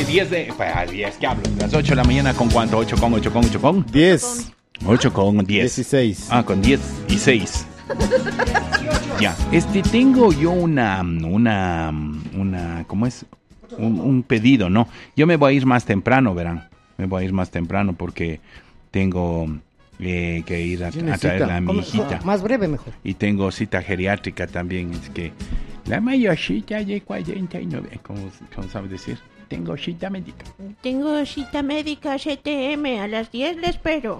10 de... Pues, 10, ¿qué hablo? Las 8 de la mañana, ¿con cuánto? 8 con 10. 8 con 10. 16. Ah, con 10 y 6. Ya, tengo yo una, ¿cómo es? Un pedido, ¿no? Yo me voy a ir más temprano, verán. Me voy a ir más temprano porque tengo que ir a traerla a mi hijita. Más breve mejor. Y tengo cita geriátrica también, es que la mayorcita de 49, ¿cómo sabe decir? Tengo cita médica. Tengo cita médica CTM, a las 10 le espero.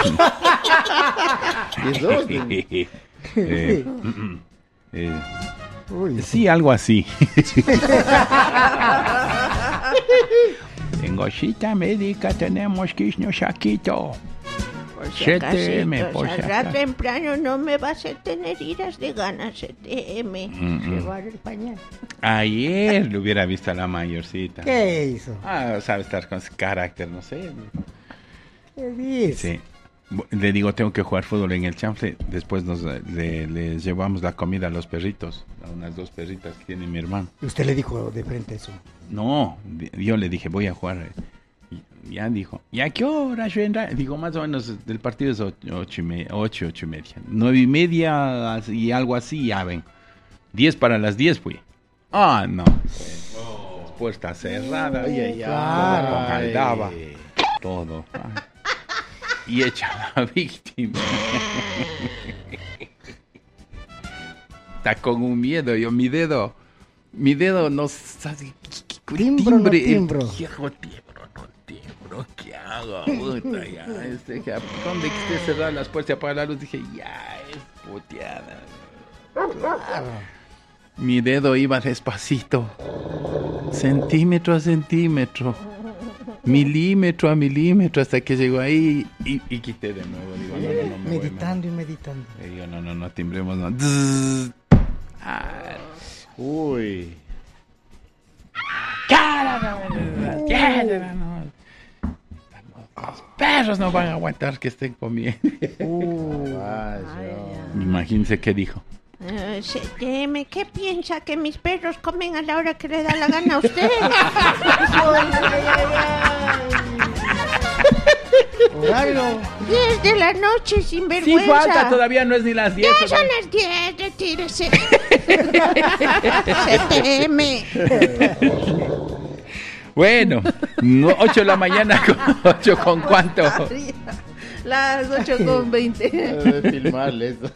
Sí, algo así. Tengo cita médica, tenemos que irnos Shaquito. Por si CTM, por si saldrá acaso. temprano, no me va a hacer tener iras de ganas CTM. Llevar el pañal. Ayer le hubiera visto a la mayorcita. ¿Qué hizo? Sabe estar con su carácter, no sé. ¿Qué dice? Sí. Le digo, tengo que jugar fútbol en el chanfle. Después les llevamos la comida a los perritos, a unas 2 perritas que tiene mi hermano. ¿Y usted le dijo de frente eso? No, yo le dije, voy a jugar. Ya dijo, ¿y a qué hora vendrá? Digo, más o menos, el partido es 8 y media. 9:30 y algo así, ya ven. 10 para las 10 fui. Ah, no. Puerta cerrada. Claro. Maldaba. Todo. Y echa la víctima. Está con un miedo. Yo, mi dedo no sabe. Timbro, no timbro. ¿Qué hago? Puta, ya. ¿Dónde que esté cerrada las puertas y apagar la luz? Dije, ya, es puteada. Claro. Mi dedo iba despacito. Centímetro a centímetro. Milímetro a milímetro hasta que llegó ahí y quité de nuevo. Digo, no, me meditando y meditando. Digo, no timbremos, no. Uy. Los perros no van a aguantar que estén comiendo. Imagínense qué dijo. CTM, ¿qué piensa que mis perros comen a la hora que le da la gana a usted? Horario. 10 de la noche, sin Sí, vergüenza. falta, todavía no es ni las 10. Ya son las 10, retírese. CTM. Bueno, 8 de la mañana, 8 con cuánto. Las 8:20. Debe filmarle eso.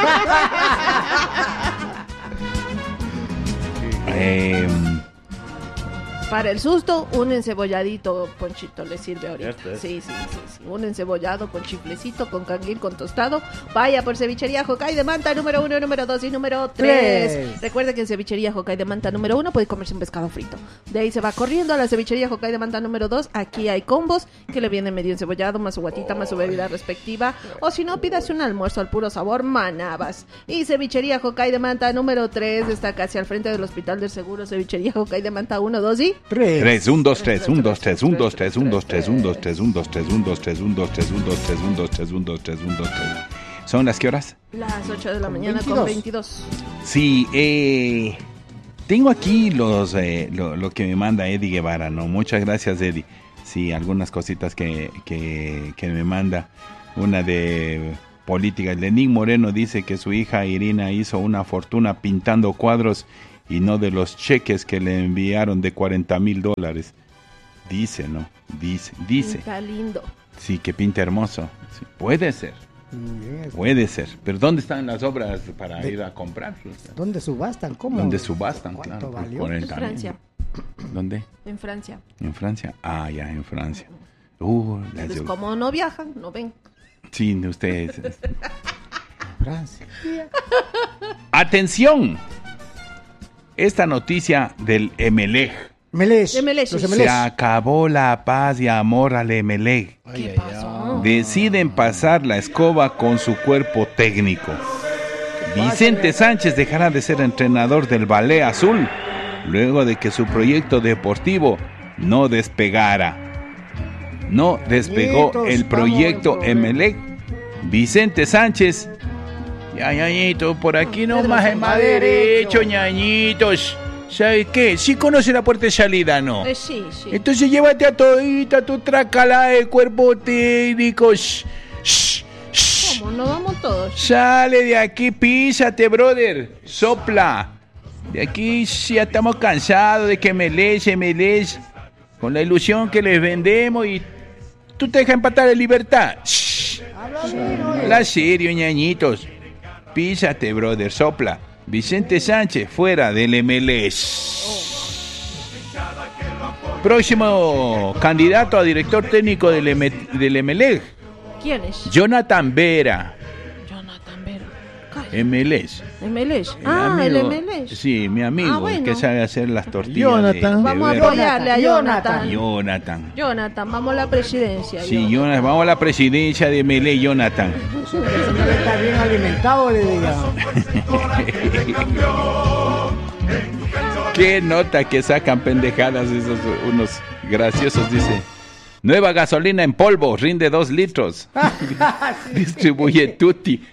Para el susto, un enceboladito, Ponchito, le sirve ahorita. Sí. Un encebollado con chiflecito, con canguil, con tostado. Vaya por Cevichería Jocay de Manta, número 1, número 2 y número 3. Recuerde que en Cevichería Jocay de Manta, número 1, puede comerse un pescado frito. De ahí se va corriendo a la Cevichería Jocay de Manta, número 2. Aquí hay combos que le vienen medio encebollado, más su guatita, más su bebida respectiva. O si no, pídase un almuerzo al puro sabor Manabas. Y Cevichería Jocay de Manta, número 3, está casi al frente del Hospital del Seguro. Cevichería Jocay de Manta, 1, 2 y 3, 1, 2, 3, 1, 2, 3, 1, 2, 3, 1, 2, 3, 1, 2, 3, 1, 2, 3, 1, 2, 3, 1, 2, 3, 1, 2, 3, 1, 2, 3, 1, 2, 3, 1, 2, 3. ¿Son las qué horas? las 8 de la mañana con 22. Sí, tengo aquí lo que me manda Eddie Guevara, ¿no? Muchas gracias, Eddie. Sí, algunas cositas que me manda. Una de política. Lenín Moreno dice que su hija Irina hizo una fortuna pintando cuadros y no de los cheques que le enviaron de $40,000. Dice, ¿no? Dice. Está lindo. Sí, que pinta hermoso. Sí, puede ser. Pero ¿dónde están las obras para ir a comprar? ¿Dónde subastan? ¿Cómo? ¿Dónde subastan? ¿Cuánto Claro, valió? 40,000. Francia. ¿Dónde? En Francia. ¿En Francia? Ah, ya, en Francia. Entonces, como no viajan, no ven. Sí, ustedes. Francia. ¡Atención! Esta noticia del Emelec. Los Se Emelec. acabó la paz y amor al Emelec. ¿Qué pasó? Deciden pasar la escoba con su cuerpo técnico. Vicente Sánchez dejará de ser entrenador del Ballet Azul luego de que su proyecto deportivo no despegara. No despegó el proyecto Emelec. Vicente Sánchez, ya ñañito, por aquí nomás en más derecho, ñañitos. ¿Sabes qué? Sí conoce la puerta de salida, ¿no? Sí. Entonces llévate a todita tu tracala de cuerpo técnico. ¿Cómo? ¿No vamos todos? Sale de aquí, písate, brother. Sopla. De aquí ya estamos cansados de que me lees. Con la ilusión que les vendemos y tú te dejas empatar en libertad. Habla serio, ñañitos. Písate, brother, sopla. Vicente Sánchez, fuera del MLS. Próximo candidato a director técnico del MLS. ¿Quién es? Jonathan Vera. Jonathan Vera. MLS. MLS. El el MLS. Sí, mi amigo, bueno. que sabe hacer las tortillas. Jonathan. Vamos a Vera. apoyarle a Jonathan. Jonathan. Vamos a la presidencia. Sí, Jonathan, vamos a la presidencia de MLS, Jonathan. El señor está bien alimentado, le diga. Qué nota que sacan pendejadas esos unos graciosos, dice. Nueva gasolina en polvo, rinde 2 litros. Distribuye Tutti.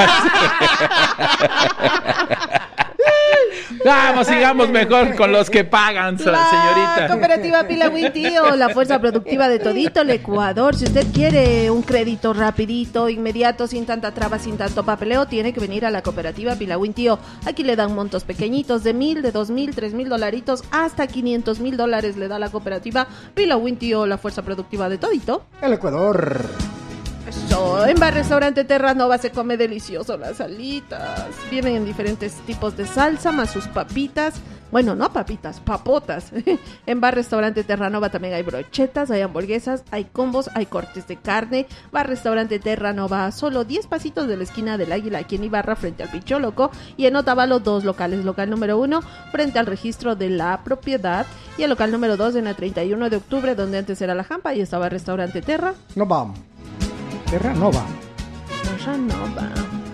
Vamos, sigamos mejor con los que pagan, señorita. La cooperativa Pilagüín, tío, la fuerza productiva de todito el Ecuador. Si usted quiere un crédito rapidito, inmediato, sin tanta traba, sin tanto papeleo, tiene que venir a la cooperativa Pilagüín, tío. Aquí le dan montos pequeñitos de 1,000, de 2,000, 3,000 dolaritos, hasta 500,000 dólares le da la cooperativa Pilagüín, tío, la fuerza productiva de todito El Ecuador. Eso, en Bar Restaurante Terranova se come delicioso las alitas. Vienen en diferentes tipos de salsa, más sus papitas. Bueno, no papitas, papotas. En Bar Restaurante Terranova también hay brochetas, hay hamburguesas, hay combos, hay cortes de carne. Bar Restaurante Terranova, solo 10 pasitos de la esquina del Águila, aquí en Ibarra, frente al Picho Loco. Y en Otavalo, 2 locales. Local número 1, frente al registro de la propiedad. Y el local número 2, en la 31 de octubre, donde antes era la Jampa, y estaba el Restaurante Terra. No vamos. Terranova. Terranova.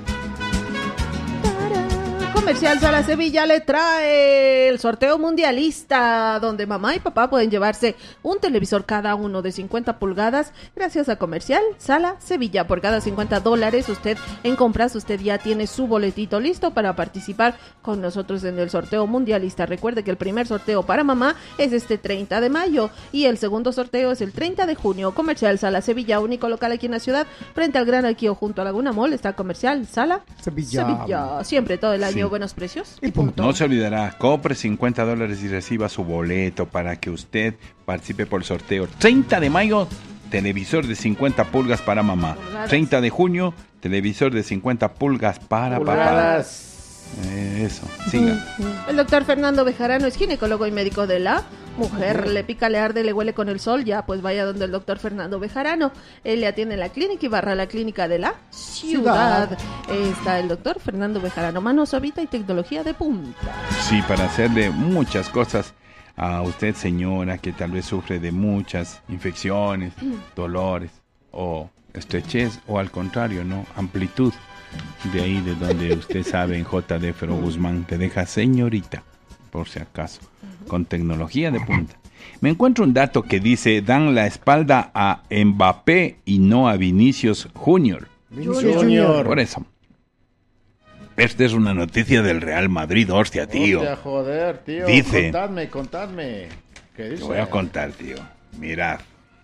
Comercial Sala Sevilla le trae el sorteo mundialista, donde mamá y papá pueden llevarse un televisor cada uno de 50 pulgadas gracias a Comercial Sala Sevilla. Por cada $50 usted en compras, usted ya tiene su boletito listo para participar con nosotros en el sorteo mundialista. Recuerde que el primer sorteo para mamá es este 30 de mayo y el segundo sorteo es el 30 de junio. Comercial Sala Sevilla, único local aquí en la ciudad, frente al Gran Alquío junto a Laguna Mall, está Comercial Sala Sevilla. Siempre, todo el año, buenos precios y punto. No se olvidará, compre $50 y reciba su boleto para que usted participe por el sorteo. 30 de mayo, televisor de 50 pulgas para mamá. 30 de junio, televisor de 50 pulgas para papá. Eso, siga. El doctor Fernando Bejarano es ginecólogo y médico de la mujer. Le pica, le arde, le huele con el sol, ya pues vaya donde el doctor Fernando Bejarano. Él le atiende en la clínica Ibarra, la clínica de la ciudad. Está el doctor Fernando Bejarano, mano suavita y tecnología de punta. Sí, para hacerle muchas cosas a usted, señora, que tal vez sufre de muchas infecciones, dolores o estrechez, o al contrario, ¿no? Amplitud. De ahí de donde usted sabe, en JD Fero Guzmán te deja señorita, por si acaso, con tecnología de punta. Me encuentro un dato que dice: dan la espalda a Mbappé y no a Vinicius Junior. Por eso. Esta es una noticia del Real Madrid, hostia, tío. Hostia, joder, tío. Dice, Contadme. ¿Qué dice? Te voy a contar, tío. Mirad.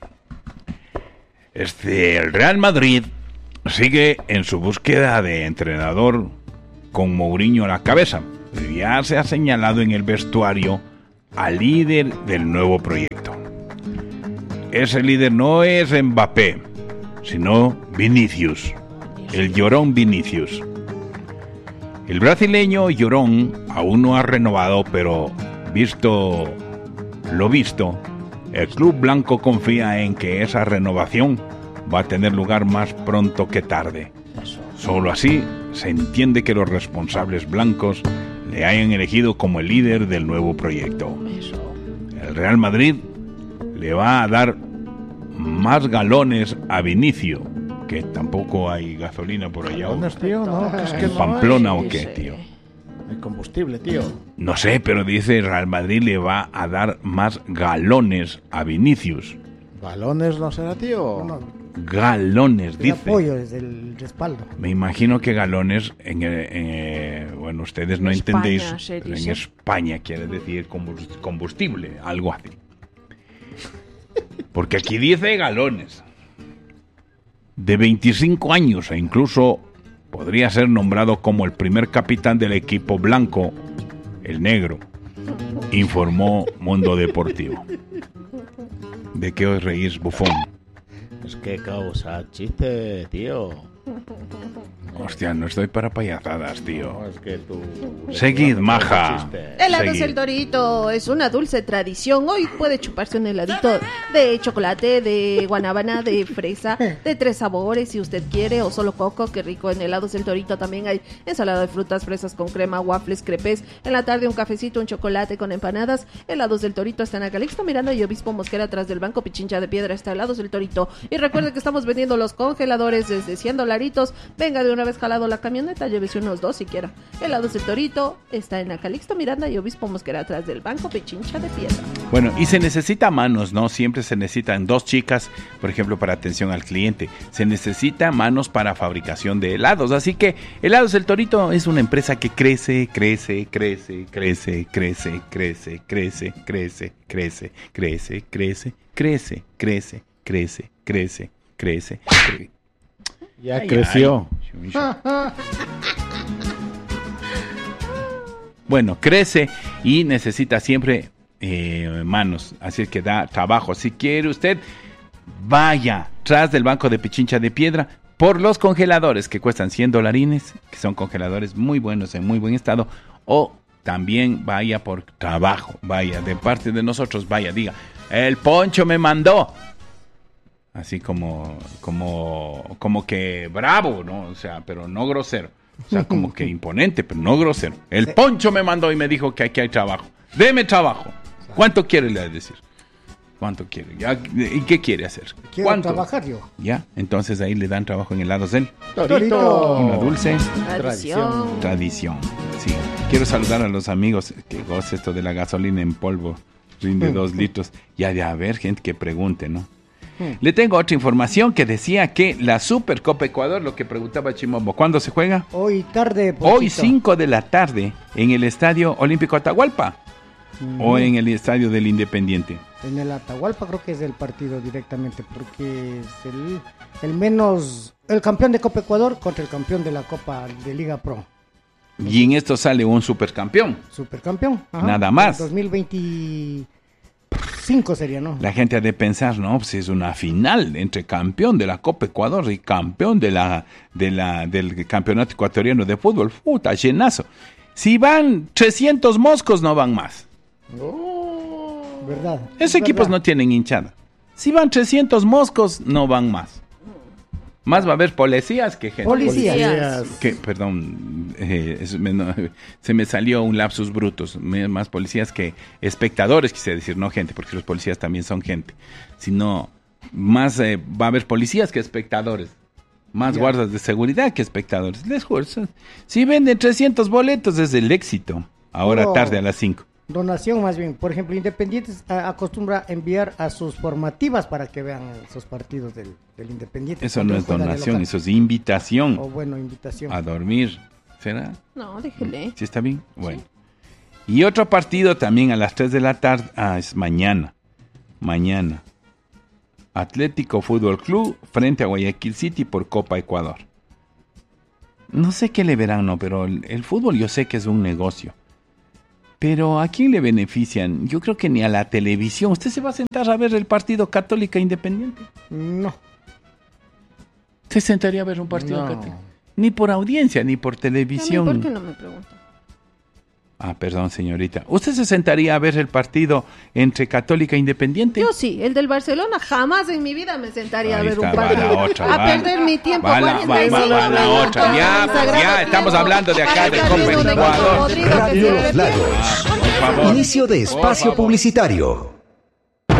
El Real Madrid sigue en su búsqueda de entrenador con Mourinho a la cabeza. Ya se ha señalado en el vestuario al líder del nuevo proyecto. Ese líder no es Mbappé, sino Vinicius, el llorón Vinicius. El brasileño llorón aún no ha renovado, pero visto lo visto, el club blanco confía en que esa renovación va a tener lugar más pronto que tarde. Solo así se entiende que los responsables blancos le hayan elegido como el líder del nuevo proyecto. El Real Madrid le va a dar más galones a Vinicio, que tampoco hay gasolina por allá. ¿Galones, tío? No, es que ¿En Pamplona o qué, tío? El combustible, tío. No sé, pero dice Real Madrid le va a dar más galones a Vinicius. ¿Galones no será, tío? No, Galones, El dice. apoyo desde el respaldo. Me imagino que galones, bueno, ustedes no España, entendéis, se pero en dice. España quiere decir combustible, algo así. Porque aquí dice galones. De 25 años e incluso podría ser nombrado como el primer capitán del equipo blanco, el negro, informó Mundo Deportivo. ¿De qué os reís, bufón? Es que causa chiste, tío. Hostia, no estoy para payasadas, tío. No, es que tú... Seguid, maja. Chiste. Helados Seguid. El Torito es una dulce tradición. Hoy puede chuparse un heladito de chocolate, de guanábana, de fresa, de 3 sabores si usted quiere, o solo coco. Qué rico. En Helados El Torito también hay ensalada de frutas, fresas con crema, waffles, crepes. En la tarde un cafecito, un chocolate con empanadas. Helados del Torito está en Calixto Miranda y Obispo Mosquera, atrás del Banco Pichincha de Piedra. Está Helados El Torito. Y recuerde que estamos vendiendo los congeladores desde $100. Venga de una vez jalado la camioneta, llévese unos 2 siquiera. Helados El Torito está en Calixto Miranda y Obispo Mosquera, atrás del Banco Pichincha de Piedra. Bueno, y se necesita manos, ¿no? Siempre se necesitan 2 chicas, por ejemplo, para atención al cliente. Se necesita manos para fabricación de helados. Así que Helados El Torito es una empresa que crece, crece, crece, crece, crece, crece, crece, crece, crece, crece, crece, crece, crece, crece, crece, crece. Ya Ay, creció. ay. Bueno, crece y necesita siempre manos, así es que da trabajo. Si quiere usted, vaya tras del Banco de Pichincha de Piedra por los congeladores que cuestan $100, que son congeladores muy buenos, en muy buen estado, o también vaya por trabajo, vaya de parte de nosotros, vaya, diga, el Poncho me mandó. Así como que bravo, ¿no? O sea, pero no grosero. O sea, como que imponente, pero no grosero. El Poncho me mandó y me dijo que aquí hay trabajo. Deme trabajo. ¿Cuánto quiere, le decir? ¿Cuánto quiere? Ya, ¿y qué quiere hacer? Quiero ¿Cuánto? trabajar yo. Ya, entonces ahí le dan trabajo en helados del Torito. una dulce Tradición. tradición. Sí. Quiero saludar a los amigos que goce esto de la gasolina en polvo. Rinde 2 litros. Ya de haber gente que pregunte, ¿no? Le tengo otra información que decía que la Supercopa Ecuador, lo que preguntaba Chimombo, ¿cuándo se juega? Hoy tarde, Ponchito. Hoy 5 de la tarde en el Estadio Olímpico Atahualpa o en el Estadio del Independiente. En el Atahualpa creo que es el partido directamente, porque es el campeón de Copa Ecuador contra el campeón de la Copa de Liga Pro. Y en esto sale un supercampeón. Supercampeón. Ajá. Nada más. 2025 sería, ¿no? La gente ha de pensar, no, pues es una final entre campeón de la Copa Ecuador y campeón del campeonato ecuatoriano de fútbol. Puta, llenazo. Si van 300 moscos, no van más. ¿Verdad? Esos equipos no tienen hinchada. Si van 300 moscos, no van más. Más va a haber policías que gente. Policías. Perdón, se me salió un lapsus brutus. Más policías que espectadores, quise decir, no gente, porque los policías también son gente. Sino, más va a haber policías que espectadores. Más guardas de seguridad que espectadores. Les juro, si venden 300 boletos es el éxito. Ahora Puro tarde a las 5. Donación más bien. Por ejemplo, Independientes acostumbra enviar a sus formativas para que vean esos partidos del Independiente. Eso no es Cuando juega de donación, local. eso es invitación O bueno, invitación. a dormir. ¿Será? No, déjele. ¿Sí está bien? Bueno. Y otro partido también a las 3 de la tarde. Es mañana. Mañana. Atlético Fútbol Club frente a Guayaquil City por Copa Ecuador. No sé qué le verán, no, pero el fútbol yo sé que es un negocio. Pero ¿a quién le benefician? Yo creo que ni a la televisión. ¿Usted se va a sentar a ver el partido Católica Independiente? No. ¿Se sentaría a ver un partido No. Católica? Ni por audiencia, ni por A mí, televisión. ¿por qué no me pregunta? Ah, perdón, señorita. ¿Usted se sentaría a ver el partido entre Católica e Independiente? Yo sí, el del Barcelona jamás en mi vida me sentaría Ahí a ver un está, va partido. la otra, a va. perder mi tiempo. Va la 45 otra. minutos Ya, en sagrado ya, estamos tiempo. hablando de acá, de Para Copa el ritmo de Ecuador. Rodrigo, que Radio siempre Los pierde. Lagos. Por favor. Inicio de espacio publicitario.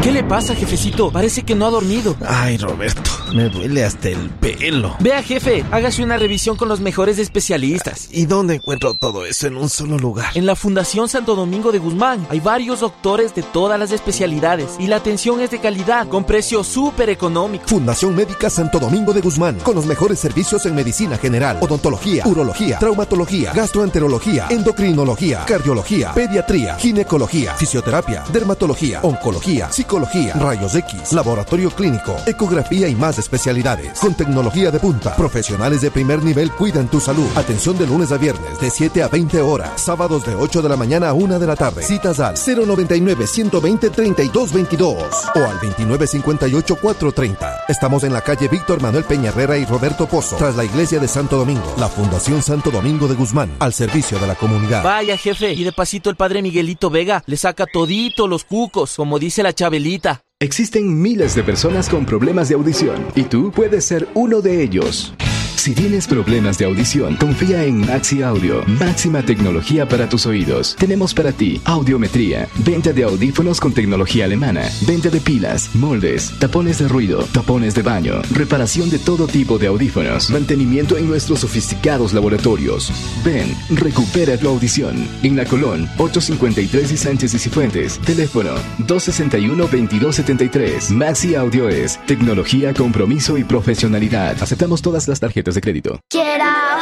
¿Qué le pasa, jefecito? Parece que no ha dormido. Ay, Roberto, me duele hasta el pelo. Vea, jefe, hágase una revisión con los mejores especialistas. ¿Y dónde encuentro todo eso en un solo lugar? En la Fundación Santo Domingo de Guzmán. Hay varios doctores de todas las especialidades y la atención es de calidad, con precios súper económicos. Fundación Médica Santo Domingo de Guzmán, con los mejores servicios en medicina general, odontología, urología, traumatología, gastroenterología, endocrinología, cardiología, pediatría, ginecología, fisioterapia, dermatología, oncología, psicología, rayos X, laboratorio clínico, ecografía y más especialidades. Con tecnología de punta, profesionales de primer nivel cuidan tu salud. Atención de lunes a viernes de 7 a 20 horas, sábados de 8 de la mañana a 1 de la tarde. Citas al 099-120-3222 o al 2958-430. Estamos en la calle Víctor Manuel Peña Herrera y Roberto Pozo, tras la iglesia de Santo Domingo. La Fundación Santo Domingo de Guzmán, al servicio de la comunidad. Vaya, jefe, y de pasito el padre Miguelito Vega le saca todito los cucos, como dice la Chabelita. Existen miles de personas con problemas de audición y tú puedes ser uno de ellos. Si tienes problemas de audición, confía en Maxi Audio. Máxima tecnología para tus oídos. Tenemos para ti audiometría, venta de audífonos con tecnología alemana, venta de pilas, moldes, tapones de ruido, tapones de baño, reparación de todo tipo de audífonos, mantenimiento en nuestros sofisticados laboratorios. Ven, recupera tu audición. En La Colón, 853 y Sánchez y Cifuentes. Teléfono 261-2273. Maxi Audio es tecnología, compromiso y profesionalidad. Aceptamos todas las tarjetas de crédito.